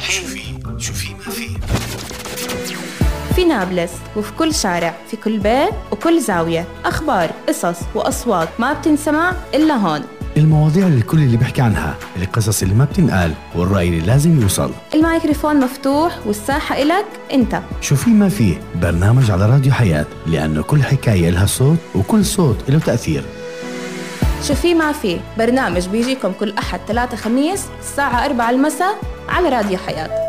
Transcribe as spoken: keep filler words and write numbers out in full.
فيه شو في ما فيه في نابلس وفي كل شارع، في كل بيت وكل زاوية، أخبار، قصص وأصوات ما بتنسمع إلا هون. المواضيع اللي الكل اللي بيحكي عنها، القصص اللي ما بتنقال، والرأي اللي لازم يوصل. الميكروفون مفتوح والساحة إلك أنت. شو في ما فيه، برنامج على راديو حياة، لأنه كل حكاية لها صوت وكل صوت له تأثير. شو في ما فيه برنامج بيجيكم كل أحد ثلاثة خميس الساعة أربعة المساء على راديو حياة.